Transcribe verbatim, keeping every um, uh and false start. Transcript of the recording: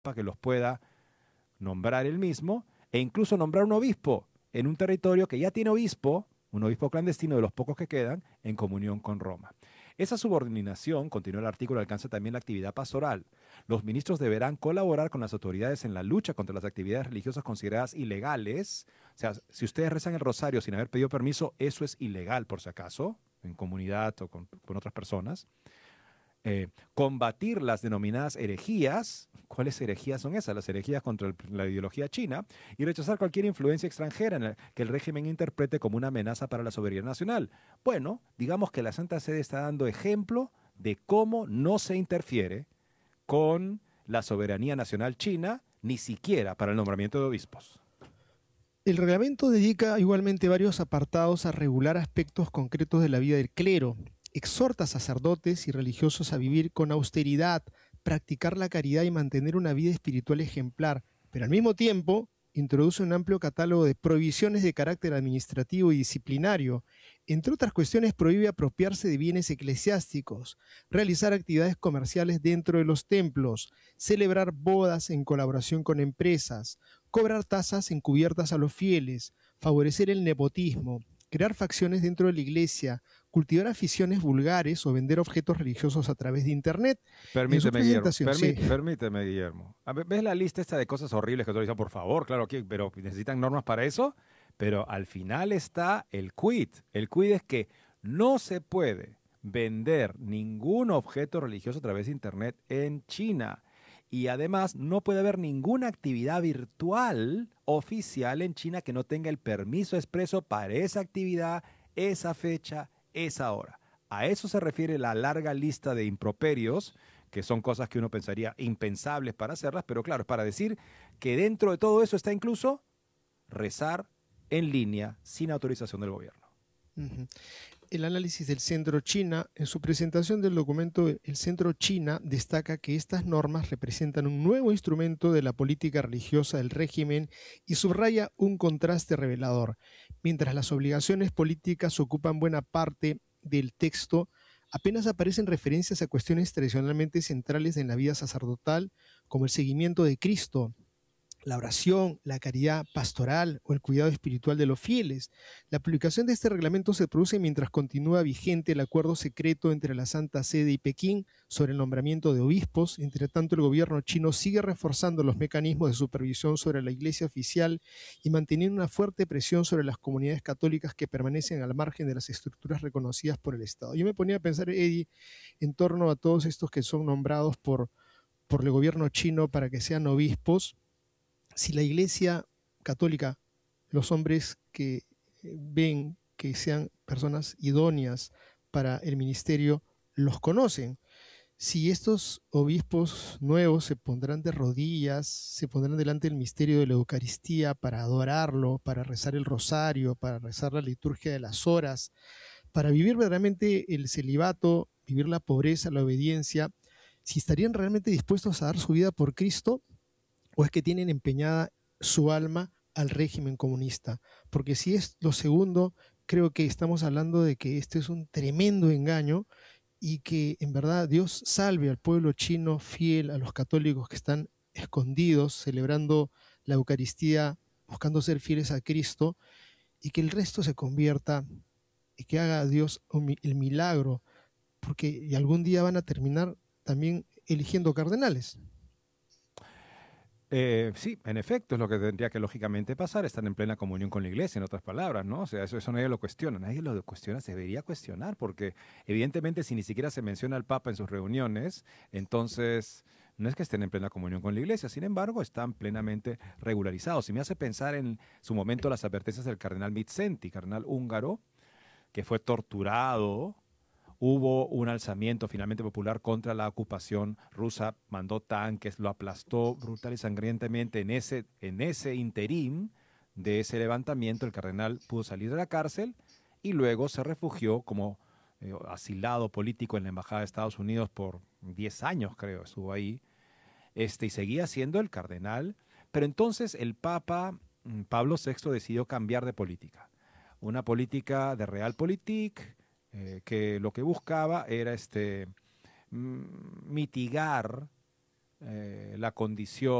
para que los pueda nombrar él mismo e incluso nombrar un obispo en un territorio que ya tiene obispo, un obispo clandestino de los pocos que quedan, en comunión con Roma. Esa subordinación, continúa el artículo, alcanza también la actividad pastoral. Los ministros deberán colaborar con las autoridades en la lucha contra las actividades religiosas consideradas ilegales. O sea, si ustedes rezan el rosario sin haber pedido permiso, eso es ilegal, por si acaso, en comunidad o con, con otras personas. Eh, combatir las denominadas herejías. ¿Cuáles herejías son esas? Las herejías contra el- la ideología china, y rechazar cualquier influencia extranjera en la que el régimen interprete como una amenaza para la soberanía nacional. Bueno, digamos que la Santa Sede está dando ejemplo de cómo no se interfiere con la soberanía nacional china, ni siquiera para el nombramiento de obispos. El reglamento dedica igualmente varios apartados a regular aspectos concretos de la vida del clero. Exhorta a sacerdotes y religiosos a vivir con austeridad, practicar la caridad y mantener una vida espiritual ejemplar, pero al mismo tiempo introduce un amplio catálogo de prohibiciones de carácter administrativo y disciplinario. Entre otras cuestiones, prohíbe apropiarse de bienes eclesiásticos, realizar actividades comerciales dentro de los templos, celebrar bodas en colaboración con empresas, cobrar tasas encubiertas a los fieles, favorecer el nepotismo, crear facciones dentro de la iglesia, cultivar aficiones vulgares o vender objetos religiosos a través de Internet. En su Permíteme, Guillermo. presentación, sí. Permí- permíteme, Guillermo. A ver, ¿ves la lista esta de cosas horribles que tú dices? Por favor, claro, que, pero necesitan normas para eso. Pero al final está el quid. El quid es que no se puede vender ningún objeto religioso a través de Internet en China. Y además no puede haber ninguna actividad virtual oficial en China que no tenga el permiso expreso para esa actividad, esa fecha, esa hora. A eso se refiere la larga lista de improperios, que son cosas que uno pensaría impensables para hacerlas, pero claro, es para decir que dentro de todo eso está incluso rezar en línea sin autorización del gobierno. Ujú. El análisis del Centro China. En su presentación del documento, el Centro China destaca que estas normas representan un nuevo instrumento de la política religiosa del régimen y subraya un contraste revelador. Mientras las obligaciones políticas ocupan buena parte del texto, apenas aparecen referencias a cuestiones tradicionalmente centrales en la vida sacerdotal, como el seguimiento de Cristo, la oración, la caridad pastoral o el cuidado espiritual de los fieles. La publicación de este reglamento se produce mientras continúa vigente el acuerdo secreto entre la Santa Sede y Pekín sobre el nombramiento de obispos. Entre tanto, el gobierno chino sigue reforzando los mecanismos de supervisión sobre la iglesia oficial y manteniendo una fuerte presión sobre las comunidades católicas que permanecen al margen de las estructuras reconocidas por el Estado. Yo me ponía a pensar, Eddie, en torno a todos estos que son nombrados por, por el gobierno chino para que sean obispos. Si la Iglesia Católica, los hombres que ven que sean personas idóneas para el ministerio, los conocen. Si estos obispos nuevos se pondrán de rodillas, se pondrán delante del misterio de la Eucaristía para adorarlo, para rezar el rosario, para rezar la liturgia de las horas, para vivir verdaderamente el celibato, vivir la pobreza, la obediencia, si estarían realmente dispuestos a dar su vida por Cristo, o es que tienen empeñada su alma al régimen comunista. Porque si es lo segundo, creo que estamos hablando de que este es un tremendo engaño y que en verdad Dios salve al pueblo chino fiel, a los católicos que están escondidos, celebrando la Eucaristía, buscando ser fieles a Cristo, y que el resto se convierta y que haga Dios el milagro, porque y algún día van a terminar también eligiendo cardenales. Eh, sí, en efecto, es lo que tendría que lógicamente pasar, están en plena comunión con la iglesia, en otras palabras, ¿no? O sea, eso, eso nadie lo cuestiona, nadie lo cuestiona, se debería cuestionar, porque evidentemente si ni siquiera se menciona al Papa en sus reuniones, entonces no es que estén en plena comunión con la iglesia, sin embargo, están plenamente regularizados. Y me hace pensar en su momento las advertencias del cardenal Mitzenti, cardenal húngaro, que fue torturado. Hubo un alzamiento finalmente popular contra la ocupación rusa, mandó tanques, lo aplastó brutal y sangrientamente. En ese, en ese interín de ese levantamiento, el cardenal pudo salir de la cárcel y luego se refugió como eh, asilado político en la Embajada de Estados Unidos por diez años, creo, estuvo ahí, este, y seguía siendo el cardenal. Pero entonces el Papa mm, Pablo sexto decidió cambiar de política. Una política de realpolitik, eh, que lo que buscaba era este, mm, mitigar eh, la condición